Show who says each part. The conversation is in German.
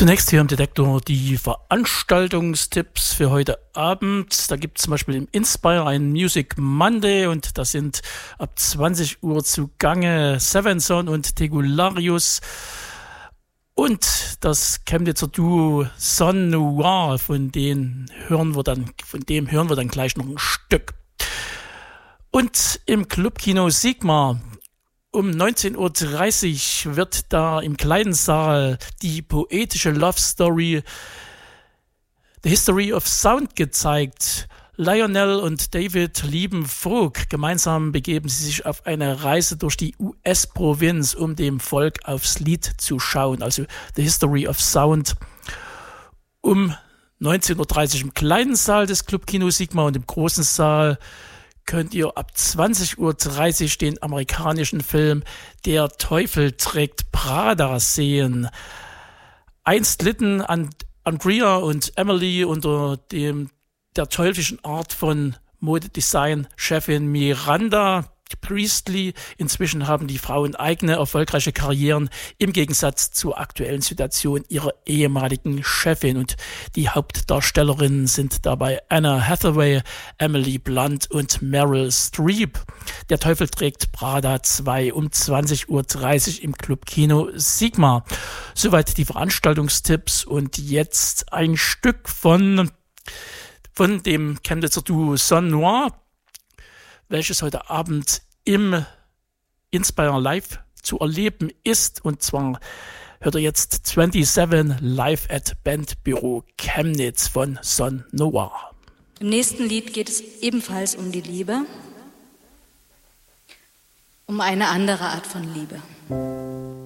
Speaker 1: Zunächst hier im Detektor die Veranstaltungstipps für heute Abend. Da gibt es zum Beispiel im Inspire einen Music Monday und da sind ab 20 Uhr zugange Sevenson und Tegularius und das Chemnitzer Duo Son Noir, von dem hören wir dann gleich noch ein Stück. Und im Clubkino Sigma um 19.30 Uhr wird da im kleinen Saal die poetische Love Story The History of Sound gezeigt. Lionel und David Liebenvogt gemeinsam begeben sie sich auf eine Reise durch die US-Provinz, um dem Volk aufs Lied zu schauen. Also The History of Sound um 19.30 Uhr im kleinen Saal des Clubkino Sigma, und im großen Saal könnt ihr ab 20.30 Uhr den amerikanischen Film Der Teufel trägt Prada sehen. Einst litten Andrea und Emily unter der teuflischen Art von Modedesign-Chefin Miranda Priestley. Inzwischen haben die Frauen eigene erfolgreiche Karrieren im Gegensatz zur aktuellen Situation ihrer ehemaligen Chefin. Und die Hauptdarstellerinnen sind dabei Anna Hathaway, Emily Blunt und Meryl Streep. Der Teufel trägt Prada 2 um 20.30 Uhr im Clubkino Sigma. Soweit die Veranstaltungstipps, und jetzt ein Stück von dem Chemnitzer Duo Son Noir, welches heute Abend im Inspire Live zu erleben ist. Und zwar hört ihr jetzt 27 live at Bandbüro Chemnitz von Son Noir.
Speaker 2: Im nächsten Lied geht es ebenfalls um die Liebe, um eine andere Art von Liebe.